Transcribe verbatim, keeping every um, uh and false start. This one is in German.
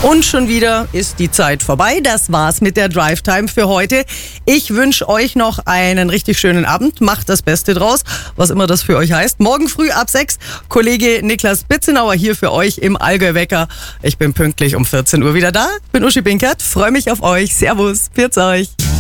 Und schon wieder ist die Zeit vorbei. Das war's mit der Drive Time für heute. Ich wünsche euch noch einen richtig schönen Abend. Macht das Beste draus, was immer das für euch heißt. Morgen früh ab sechs, Kollege Niklas Bitzenauer hier für euch im Allgäu-Wecker. Ich bin pünktlich um vierzehn Uhr wieder da. Bin Uschi Binkert, freue mich auf euch. Servus, pfiat euch.